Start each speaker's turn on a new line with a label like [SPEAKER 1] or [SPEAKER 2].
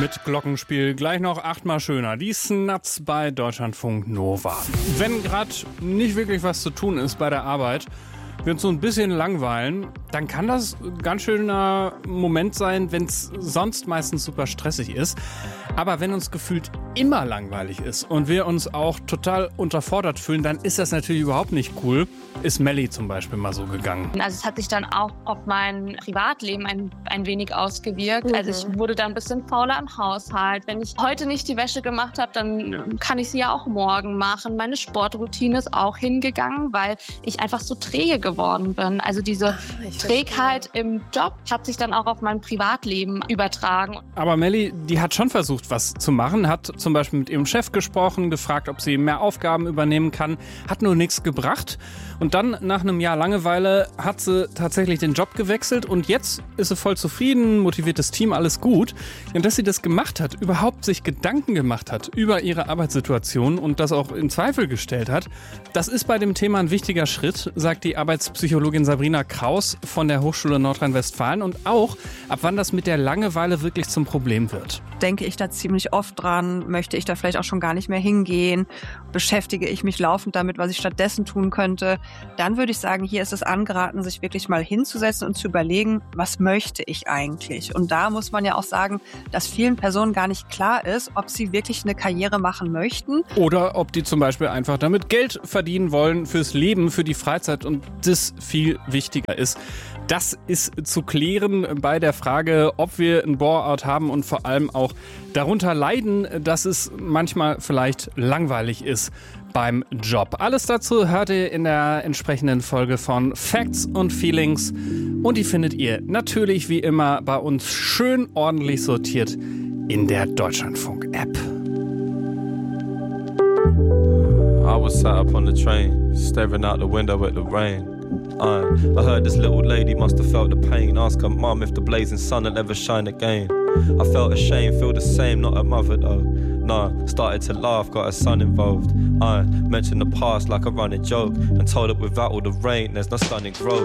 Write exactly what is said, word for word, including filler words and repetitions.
[SPEAKER 1] Mit Glockenspiel gleich noch achtmal schöner. Die Snuts bei Deutschlandfunk Nova. Wenn gerade nicht wirklich was zu tun ist bei der Arbeit, wir uns so ein bisschen langweilen, dann kann das ein ganz schöner Moment sein, wenn es sonst meistens super stressig ist. Aber wenn uns gefühlt immer langweilig ist und wir uns auch total unterfordert fühlen, dann ist das natürlich überhaupt nicht cool. Ist Melli zum Beispiel mal so gegangen.
[SPEAKER 2] Also es hat sich dann auch auf mein Privatleben ein, ein wenig ausgewirkt. Mhm. Also ich wurde dann ein bisschen fauler im Haushalt. Wenn ich heute nicht die Wäsche gemacht habe, dann kann ich sie ja auch morgen machen. Meine Sportroutine ist auch hingegangen, weil ich einfach so träge geworden bin. Also diese Ach, Trägheit im Job hat sich dann auch auf mein Privatleben übertragen.
[SPEAKER 1] Aber Melli, die hat schon versucht, was zu machen, hat zum Beispiel mit ihrem Chef gesprochen, gefragt, ob sie mehr Aufgaben übernehmen kann, hat nur nichts gebracht. Und dann, nach einem Jahr Langeweile, hat sie tatsächlich den Job gewechselt und jetzt ist sie voll zufrieden, motiviertes Team, alles gut. Und dass sie das gemacht hat, überhaupt sich Gedanken gemacht hat über ihre Arbeitssituation und das auch in Zweifel gestellt hat, das ist bei dem Thema ein wichtiger Schritt, sagt die Arbeitspsychologin Sabrina Kraus von der Hochschule Nordrhein-Westfalen und auch, ab wann das mit der Langeweile wirklich zum Problem wird.
[SPEAKER 3] Denke ich da ziemlich oft dran, möchte ich da vielleicht auch schon gar nicht mehr hingehen, beschäftige ich mich laufend damit, was ich stattdessen tun könnte, dann würde ich sagen, hier ist es angeraten, sich wirklich mal hinzusetzen und zu überlegen, was möchte ich eigentlich? Und da muss man ja auch sagen, dass vielen Personen gar nicht klar ist, ob sie wirklich eine Karriere machen möchten.
[SPEAKER 1] Oder ob die zum Beispiel einfach damit Geld verdienen wollen fürs Leben, für die Freizeit und das viel wichtiger ist. Das ist zu klären bei der Frage, ob wir einen Bore-out haben und vor allem auch darunter leiden, dass es manchmal vielleicht langweilig ist beim Job. Alles dazu hört ihr in der entsprechenden Folge von Facts und Feelings und die findet ihr natürlich wie immer bei uns schön ordentlich sortiert in der Deutschlandfunk-App.
[SPEAKER 4] I was sat up on the train, staring out the window at the rain. Uh, I heard this little lady must have felt the pain. Ask her mum if the blazing sun will ever shine again. I felt ashamed, feel the same, not her mother though. Nah, started to laugh, got her son involved. I mentioned the past like a running joke and told her without all the rain, there's no stunning growth.